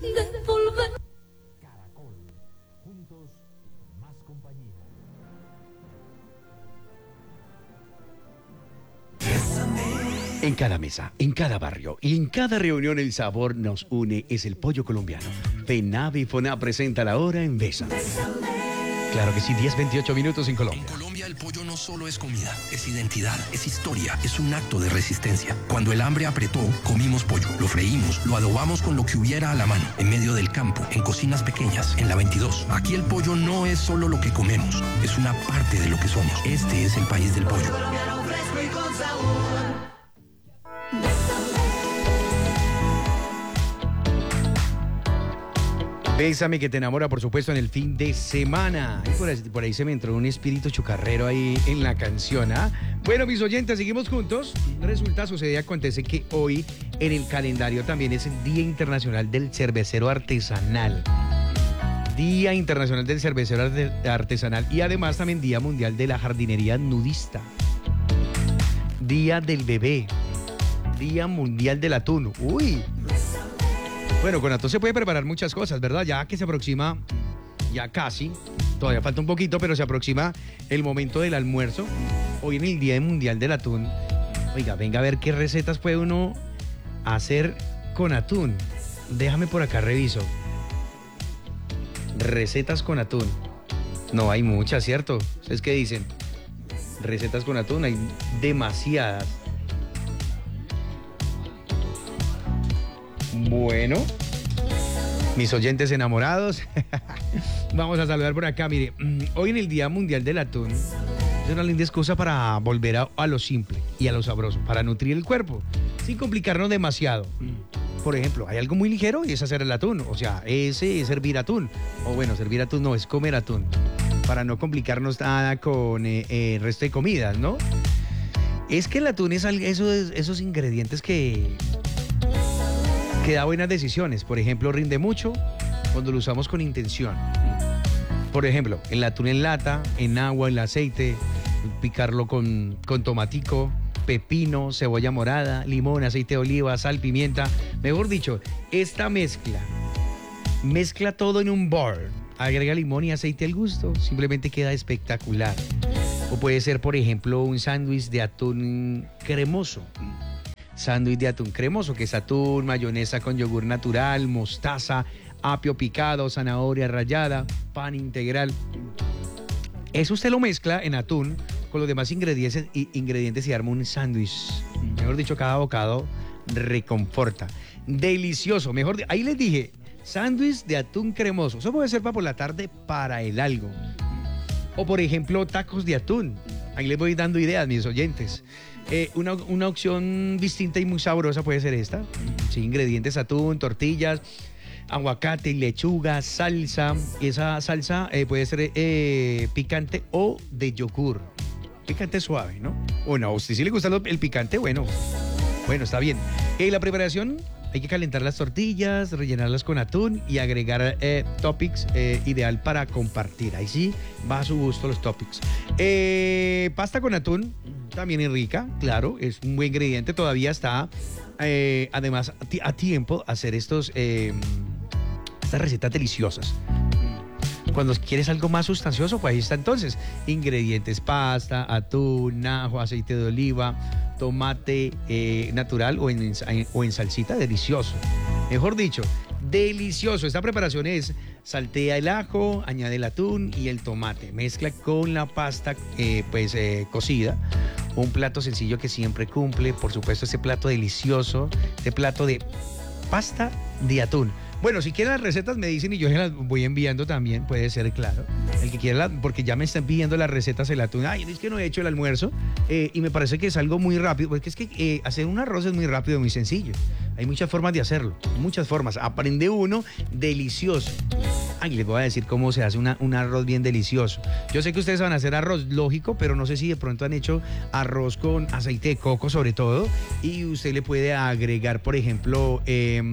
de volver. Caracol, juntos con más compañía. En cada mesa, en cada barrio y en cada reunión el sabor nos une, es el pollo colombiano. FENAVE y FONA presenta la hora en Bésame. Claro que sí, 10:28 minutos en Colombia. En Colombia el pollo no solo es comida, es identidad, es historia, es un acto de resistencia. Cuando el hambre apretó, comimos pollo, lo freímos, lo adobamos con lo que hubiera a la mano, en medio del campo, en cocinas pequeñas, en la 22. Aquí el pollo no es solo lo que comemos, es una parte de lo que somos. Este es el país del pollo. Bésame que te enamora, por supuesto, en el fin de semana. Y por ahí se me entró un espíritu chucarrero ahí en la canción, ¿ah? Bueno, mis oyentes, seguimos juntos. Resulta, sucede, acontece que hoy en el calendario también es el Día Internacional del Cervecero Artesanal. Día Internacional del Cervecero Artesanal y además también Día Mundial de la Jardinería Nudista. Día del Bebé. Día Mundial del Atún. ¡Uy! Bueno, con atún se puede preparar muchas cosas, ¿verdad? Ya que se aproxima, ya casi, todavía falta un poquito, pero se aproxima el momento del almuerzo. Hoy en el Día Mundial del Atún. Oiga, venga a ver qué recetas puede uno hacer con atún. Déjame por acá, reviso. Recetas con atún. No hay muchas, ¿cierto? ¿Ustedes qué dicen? Recetas con atún, hay demasiadas. Bueno, mis oyentes enamorados, vamos a saludar por acá. Mire, hoy en el Día Mundial del Atún es una linda excusa para volver a lo simple y a lo sabroso, para nutrir el cuerpo, sin complicarnos demasiado. Por ejemplo, hay algo muy ligero y es hacer el atún, o sea, ese es servir atún. O bueno, servir atún no, es comer atún, para no complicarnos nada con el resto de comidas, ¿no? Es que el atún es esos ingredientes que da buenas decisiones. Por ejemplo, rinde mucho cuando lo usamos con intención. Por ejemplo, el atún en lata, en agua, en aceite, picarlo con tomatico, pepino, cebolla morada, limón, aceite de oliva, sal, pimienta. Mejor dicho, esta mezcla todo en un bowl. Agrega limón y aceite al gusto, simplemente queda espectacular. O puede ser, por ejemplo, un sándwich de atún cremoso. Sándwich de atún cremoso, que es atún, mayonesa con yogur natural, mostaza, apio picado, zanahoria rallada, pan integral. Eso usted lo mezcla en atún con los demás ingredientes y arma un sándwich. Mejor dicho, cada bocado reconforta. Delicioso. Ahí les dije, sándwich de atún cremoso. Eso puede ser para por la tarde para el algo. O por ejemplo, tacos de atún. Ahí les voy dando ideas, mis oyentes. Una opción distinta y muy sabrosa puede ser esta. Sí, ingredientes: atún, tortillas, aguacate, lechuga, salsa. Esa salsa puede ser picante o de yogur. Picante suave, ¿no? O no, a usted si le gusta el picante, bueno, está bien. La preparación: hay que calentar las tortillas, rellenarlas con atún y agregar toppings, ideal para compartir. Ahí sí va a su gusto los toppings. Pasta con atún, también es rica, claro, es un buen ingrediente. Todavía está, además, a tiempo hacer estas recetas deliciosas. Cuando quieres algo más sustancioso, pues ahí está entonces. Ingredientes: pasta, atún, ajo, aceite de oliva, tomate natural o en salsita, delicioso. Mejor dicho, delicioso. Esta preparación es: saltea el ajo, añade el atún y el tomate, mezcla con la pasta cocida. Un plato sencillo que siempre cumple, por supuesto, este plato delicioso, este plato de pasta de atún. Bueno, si quieren las recetas me dicen y yo se las voy enviando también, puede ser, claro. El que quiera, porque ya me están pidiendo las recetas del atún. Ay, es que no he hecho el almuerzo y me parece que es algo muy rápido, porque es que hacer un arroz es muy rápido, muy sencillo. Hay muchas formas de hacerlo, muchas formas. Aprende uno delicioso. Ay, les voy a decir cómo se hace un arroz bien delicioso. Yo sé que ustedes van a hacer arroz, lógico, pero no sé si de pronto han hecho arroz con aceite de coco sobre todo. Y usted le puede agregar, por ejemplo,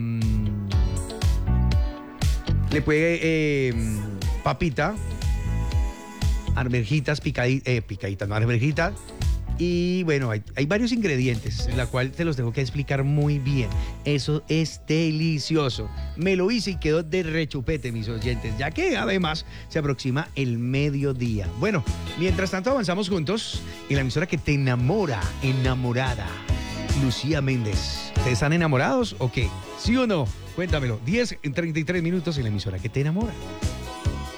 le puede papita, arvejitas picaditas, no arvejitas, Y bueno, hay varios ingredientes, en la cual te los tengo que explicar muy bien. Eso es delicioso. Me lo hice y quedó de rechupete, mis oyentes, ya que además se aproxima el mediodía. Bueno, mientras tanto avanzamos juntos en la emisora que te enamora, enamorada. Lucía Méndez. ¿Ustedes están enamorados o qué? ¿Sí o no? Cuéntamelo. 10:33 en la emisora que te enamora.